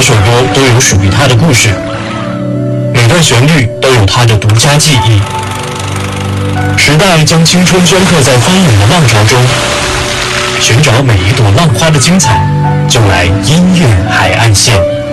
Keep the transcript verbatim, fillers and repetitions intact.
首歌都有属于它的故事，每段旋律都有它的独家记忆。时代将青春镌刻在翻涌的浪潮中，寻找每一朵浪花的精彩，就来音乐海岸线。